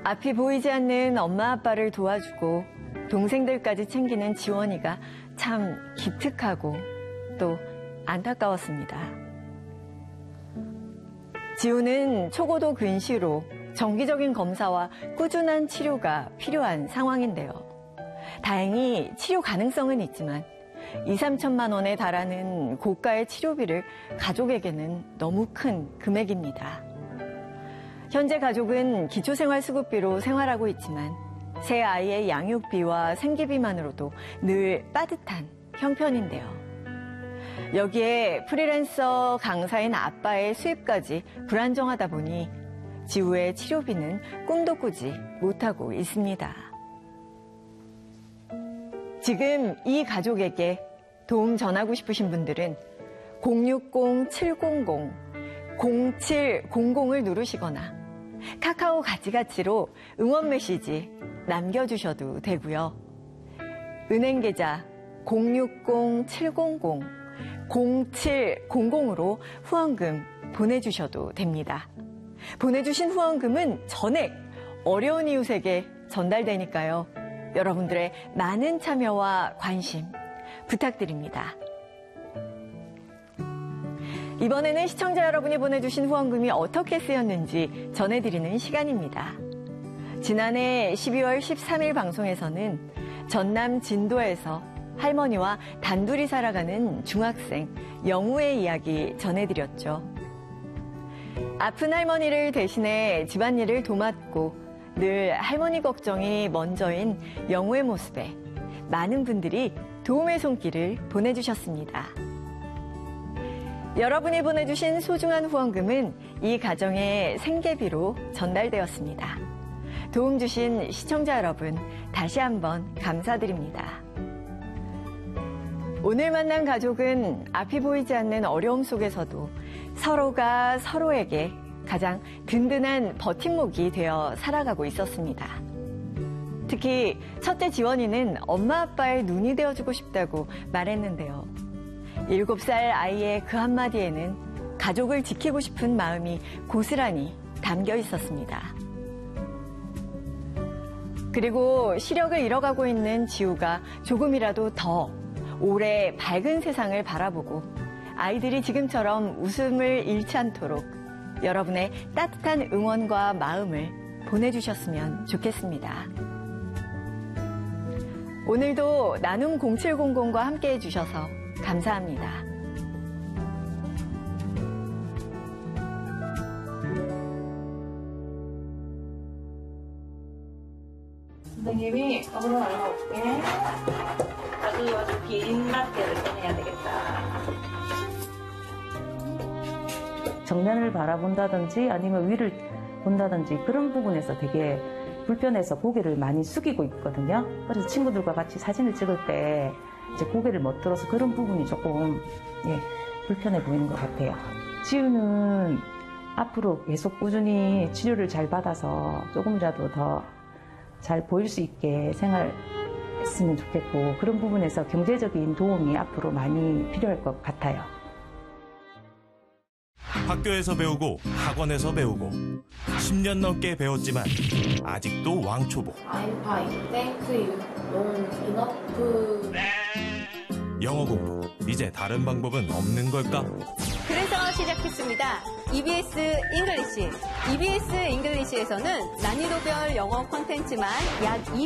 앞이 보이지 않는 엄마 아빠를 도와주고 동생들까지 챙기는 지원이가 참 기특하고 또 안타까웠습니다. 지우는 초고도 근시로 정기적인 검사와 꾸준한 치료가 필요한 상황인데요. 다행히 치료 가능성은 있지만 2, 3천만 원에 달하는 고가의 치료비를 가족에게는 너무 큰 금액입니다. 현재 가족은 기초생활수급비로 생활하고 있지만 새 아이의 양육비와 생계비만으로도 늘 빠듯한 형편인데요. 여기에 프리랜서 강사인 아빠의 수입까지 불안정하다 보니 지우의 치료비는 꿈도 꾸지 못하고 있습니다. 지금 이 가족에게 도움 전하고 싶으신 분들은 060-700-0700을 누르시거나 카카오 가지가치로 응원 메시지 남겨주셔도 되고요. 은행 계좌 060-700-0700으로 후원금 보내주셔도 됩니다. 보내주신 후원금은 전액 어려운 이웃에게 전달되니까요. 여러분들의 많은 참여와 관심 부탁드립니다. 이번에는 시청자 여러분이 보내주신 후원금이 어떻게 쓰였는지 전해드리는 시간입니다. 지난해 12월 13일 방송에서는 전남 진도에서 할머니와 단둘이 살아가는 중학생 영우의 이야기 전해드렸죠. 아픈 할머니를 대신해 집안일을 도맡고 늘 할머니 걱정이 먼저인 영우의 모습에 많은 분들이 도움의 손길을 보내주셨습니다. 여러분이 보내주신 소중한 후원금은 이 가정의 생계비로 전달되었습니다. 도움 주신 시청자 여러분, 다시 한번 감사드립니다. 오늘 만난 가족은 앞이 보이지 않는 어려움 속에서도 서로가 서로에게 가장 든든한 버팀목이 되어 살아가고 있었습니다. 특히 첫째 지원이는 엄마 아빠의 눈이 되어주고 싶다고 말했는데요. 7살 아이의 그 한마디에는 가족을 지키고 싶은 마음이 고스란히 담겨 있었습니다. 그리고 시력을 잃어가고 있는 지우가 조금이라도 더 오래 밝은 세상을 바라보고 아이들이 지금처럼 웃음을 잃지 않도록 여러분의 따뜻한 응원과 마음을 보내주셨으면 좋겠습니다. 오늘도 나눔 0700과 함께해 주셔서 감사합니다. 선생님이 오늘 알아볼게. 아주 긴 라떼를 꺼내야 되겠다. 정면을 바라본다든지 아니면 위를 본다든지 그런 부분에서 되게 불편해서 고개를 많이 숙이고 있거든요. 그래서 친구들과 같이 사진을 찍을 때 이제 고개를 못 들어서 그런 부분이 조금 불편해 보이는 것 같아요. 지우는 앞으로 계속 꾸준히 치료를 잘 받아서 조금이라도 더 잘 보일 수 있게 생활했으면 좋겠고 그런 부분에서 경제적인 도움이 앞으로 많이 필요할 것 같아요. 학교에서 배우고 학원에서 배우고 10년 넘게 배웠지만 아직도 왕초보. I'm fine. Thank you. Don't enough. 영어 공부 이제 다른 방법은 없는 걸까? 그래서 시작했습니다. EBS 잉글리시. EBS 잉글리시에서는 난이도별 영어 콘텐츠만 약